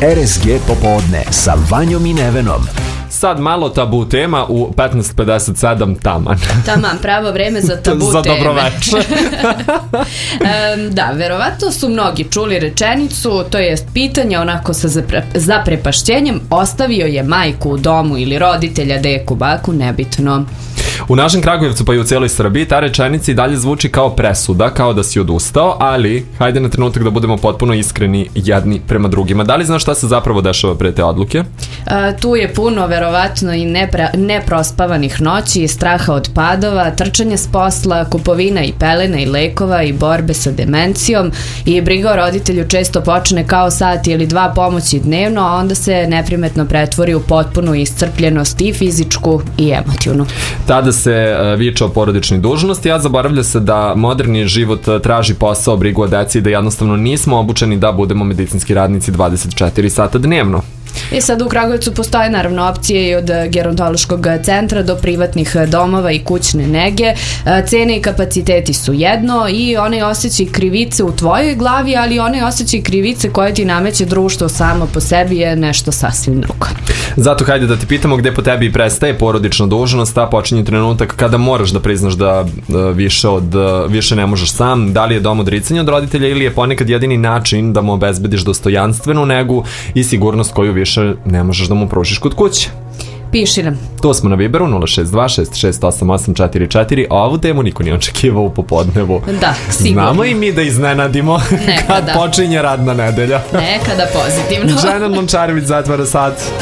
RSG popodne sa Vanjom i Nevenom. Sad malo tabu tema u 15:57 taman. Taman, pravo vreme za tabu za teme. dobroveče. Da, verovatno su mnogi čuli rečenicu, to jest pitanje onako sa zaprepašćenjem, ostavio je majku u domu ili roditelja, deku, baku, nebitno. U našem Kragujevcu pa i u cijeloj Srbiji ta rečenica i dalje zvuči kao presuda, kao da si odustao, ali hajde na trenutak da budemo potpuno iskreni jedni prema drugima. Da li znaš šta se zapravo dešava pre te odluke? Tu je puno verovatno i neprospavanih noći, straha od padova, trčanja s posla, kupovina i pelena i lekova i borbe sa demencijom i briga o roditelju često počne kao sat ili dva pomoći dnevno, a onda se neprimetno pretvori u potpunu iscrpljenost i fizičku i emotivnu. Tada se viče o porodičnoj dužnosti, a zaboravlja se da moderni život traži posao, brigu o deci i da jednostavno nismo obučeni da budemo medicinski radnici 24 sata dnevno. I sad u Kragujevcu postoje naravno opcije i od gerontološkog centra do privatnih domova i kućne nege. Cene i kapaciteti su jedno i onaj osjećaj krivice u tvojoj glavi, ali onaj osjećaj krivice koje ti nameće društvo samo po sebi je nešto sasvim drugo. Zato hajde da ti pitamo gde po tebi prestaje porodična dužnost, a počinje trenutak kada moraš da priznaš da više ne možeš sam. Da li je dom odricanje od roditelja ili je ponekad jedini način da mu obezbediš dostojanstvenu negu i sigurnost koju više ne možeš da mu pružiš kod kuće? Piši nam. To smo na Viberu 062-668-844, a ovu temu niko nije očekivao u popodnevu. Da, sigurno. Znamo i mi da iznenadimo kad počinje radna nedelja. Nekada pozitivno. Dženan Lončarević zatvara sat.